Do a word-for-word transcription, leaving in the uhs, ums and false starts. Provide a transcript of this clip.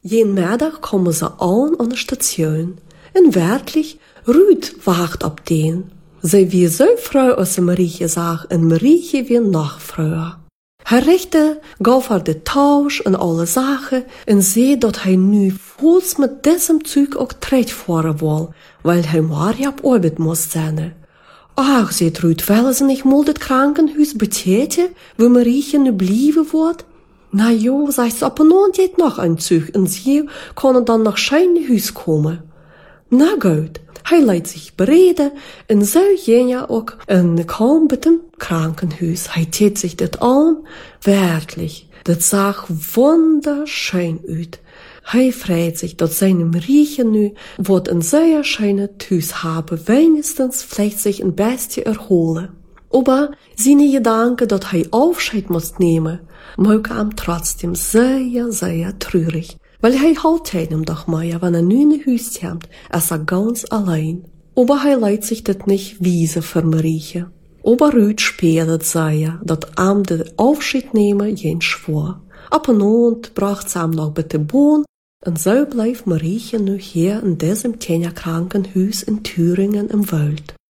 Jeden Middag komen ze aan aan de station. En werkelijk, Ruud wacht op den. Zij wie zo froh als ze Marietje zag en Marietje weer nog vroeger. Hij richtte gaf haar de tausch en alle zaken en zei dat hij nu vols met diesem Zeug ook terugvaren wil, weil hij maar op arbeid moest zijn. Ach, zei Ruud, willen ze niet mal het krankenhuis beteten, waar Marietje nu blijven wordt? Na jo, zegt ze, op een aand heeft nog een Zeug en ze kunnen dan nog schijn huis komen. Na goed, hij liet zich bereden en zo ging ja ook en kwam bij het krankenhuis. Hij deed zich dit aan, werkelijk, dat zag wunderschön uit. Hij vreet zich dat zijn Marietje nu wordt een zeer schöne thuis hebben, wenigstens vielleicht zich een beetje erholen. Aber seine Gedanken, dat hij afscheid moest nemen, maken hem trotzdem zeer, zeer treurig. Weil hij houdt hem doch mehr, wenn er nu in huis komt, als er ganz allein. Aber hij leidt zich dit niet wiese voor Marietje. Aber Ruud speelde zeer, dat hem de afscheid nemen geen schwoor. Op een oond bracht ze hem nog bij de boon, en zo blijft Marietje nu hier in diesem Kinderkrankenhuis in Thüringen im Wald.